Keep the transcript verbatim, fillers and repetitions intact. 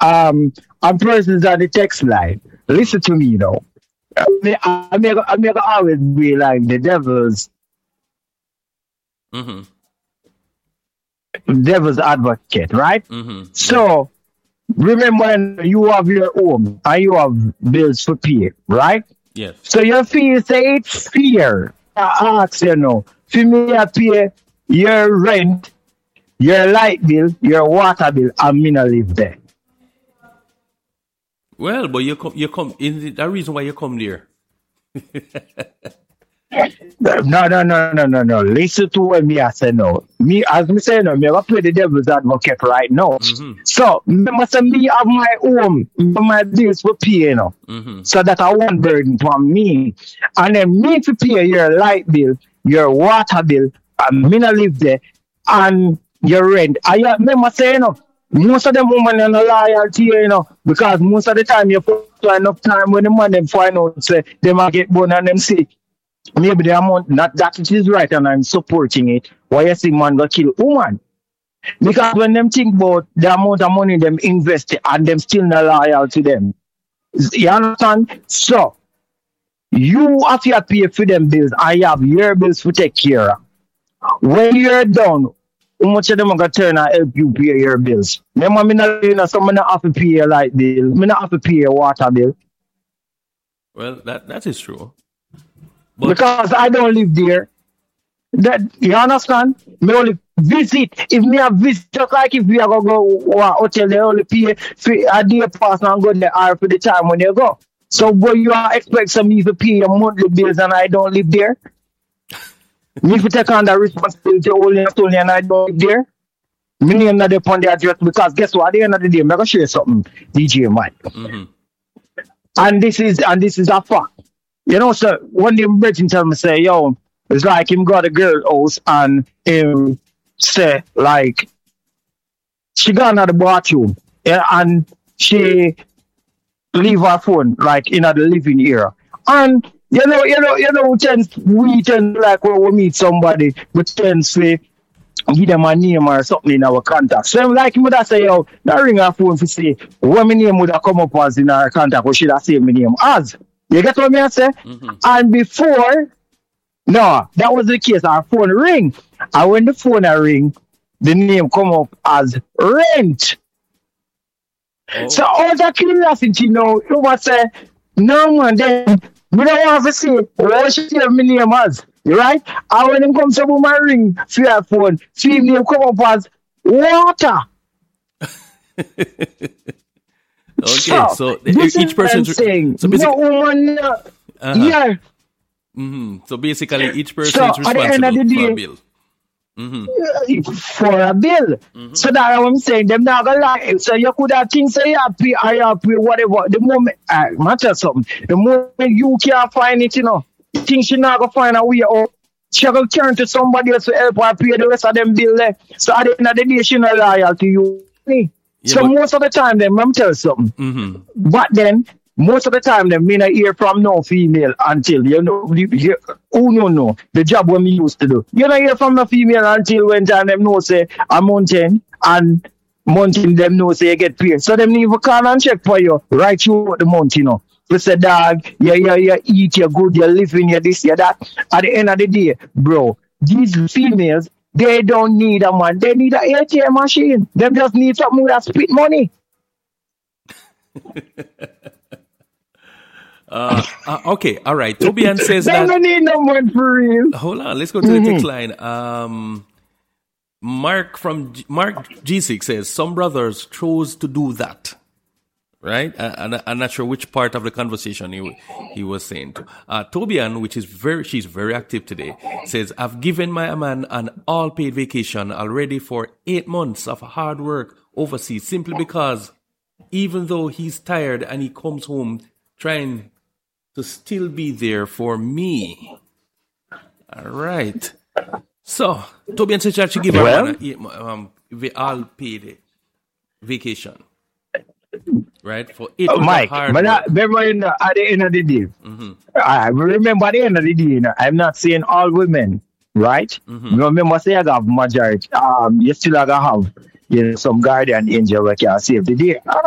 um, and persons on the text line. Listen to me, you know. I may, I may, I may always be like the devil's Mm-hmm. devil's advocate, right? Mm-hmm. So remember, when you have your home and you have bills to pay, right? Yes. So you feel say it's fair. I ask you know, for me I pay your rent, your light bill, your water bill, and me not live there. Well, but you come, you come. In the, the reason why you come there. No, no, no, no, no, no. Listen to what me I say no. Me, as me say no, me I play the devil's advocate right now. Mm-hmm. So, me must say me have my home, my bills for pay, you know. Mm-hmm. So that I want burden from me. And then me to pay your light bill, your water bill, and me not live there, and your rent. I uh, me must say, you know, most of them women are not loyal to you, you know, because most of the time you put enough time when the man them find out, say, they might get born and them sick. Maybe the amount, not that it is right and I'm supporting it. Why you see man go kill woman? Because when them think about the amount of money them invest and them still not loyal to them. You understand? So, you have to pay for them bills. I have your bills to take care of. When you're done, how much of them are going to turn and help you pay your bills? Remember, me not, you know, someone not have to pay your light bill. Me not have to pay your water bill. Well, that that is true. But Because I don't live there. That you understand? Me only visit. If me a visit, just like if we are gonna go to a hotel, they only pay for a day pass and go there or for the time when they go. So, boy, you are expect some me to pay your monthly bills and I don't live there. Me to take on that responsibility only and only and I don't live there. Me name not upon the address because guess what? At the end of the day, I'm gonna share something, D J Mike. mm-hmm. And this is and this is a fact. You know, so one day Bridget tell me say, yo, it's like him got a girl house and him say like she gone out the bathroom, yeah, and she leave her phone like in the living area. And you know, you know, you know, we tend we tend like when we meet somebody, we tend to give them a name or something in our contact. So I'm like him would have say, yo, now ring her phone to say what my name would have come up as in our contact, or should I say my name as? You get what I say? Mm-hmm. And before, no, that was the case. Our phone ring. And when the phone a ring, the name come up as rent. Oh. So all that curiosity, you know, you must say, no man, then we don't want to say, what should you have my name as? Right? And when him comes to my ring, for your phone, see name come up as water. Okay, so, so this each is person. what I'm saying. So basically, no woman, uh, uh-huh. yeah. Mm-hmm. So basically, each person So, is at the end of responsible the for a day- bill. Mm-hmm. For a bill. Mhm. So that's what I'm saying. Them not gonna lie. So you could have things say you pay, I have pay, whatever. The moment, uh, matter something. The moment you can't find it, you know, you think she not gonna find a way out. She gonna turn to somebody else to help her pay the rest of them bill there. So at the end of the day, she not loyal to you. Yeah, so but- most of the time, then I'm tell you something. Mm-hmm. But then, most of the time, them me not hear from no female until, you know, you, you, who no know the job when me used to do. You don't hear from no female until when time them know say a mountain and mountain them know say you get paid. So them even call and check for you right through the mountain, you know. You say, dog, yeah, yeah, yeah, eat, you're good, you're living, you're this, you're that. At the end of the day, bro, these females, they don't need a man. They need a A T M machine. Them just need something that spit money. Uh, uh, okay, all right. Tobian says They that. don't need no man for real. Hold on, let's go to the text line. Um, Mark from G- Mark G six says some brothers chose to do that. Right, uh, and I'm not sure which part of the conversation he he was saying. To. Uh, Tobian, which is very, she's very active today, says, "I've given my man an all-paid vacation already for eight months of hard work overseas, simply because even though he's tired and he comes home trying to still be there for me." All right. So Tobian says she actually give her Well- man an eight, mo- um, va- all-paid vacation. Right, for eight Oh, months Mike, of hard but work. I, remember in the, at the end of the day, Mhm. I remember at the end of the day, you know, I'm not saying all women, right? Mhm. You remember say I have majority. Um, you still gotta have, you know, some guardian angel that can save the day.